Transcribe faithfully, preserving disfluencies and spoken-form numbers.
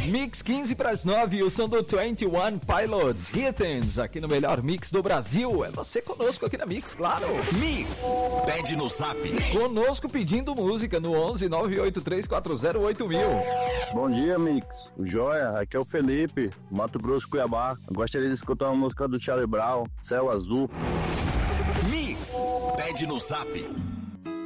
Mix quinze para as nove, o som do vinte e um Pilots, Hittens, aqui no melhor mix do Brasil. É você conosco aqui na Mix, claro. Mix, pede no zap. Conosco pedindo música no onze nove oito três quatro zero oito mil. Bom dia, Mix. O Joia, aqui é o Felipe, Mato Grosso, Cuiabá. Eu gostaria de escutar uma música do Charlie Brown, Céu Azul. Mix, pede no zap.